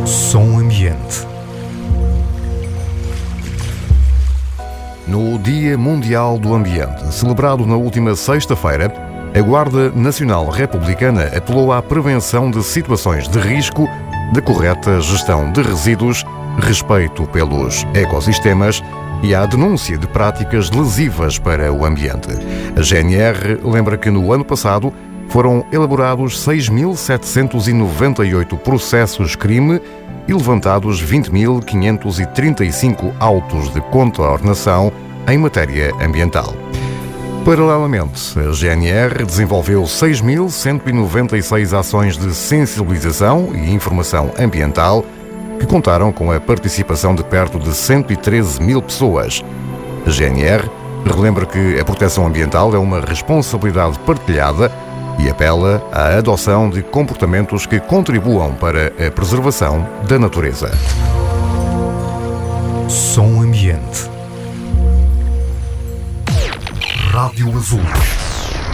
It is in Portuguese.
Som Ambiente. No Dia Mundial do Ambiente, celebrado na última sexta-feira, a Guarda Nacional Republicana apelou à prevenção de situações de risco, de correta gestão de resíduos, respeito pelos ecossistemas e à denúncia de práticas lesivas para o ambiente. A GNR lembra que no ano passado foram elaborados 6.798 processos-crime e levantados 20.535 autos de contraordenação em matéria ambiental. Paralelamente, a GNR desenvolveu 6.196 ações de sensibilização e informação ambiental que contaram com a participação de perto de 113 mil pessoas. A GNR relembra que a proteção ambiental é uma responsabilidade partilhada e apela à adoção de comportamentos que contribuam para a preservação da natureza. Som Ambiente. Rádio Azul.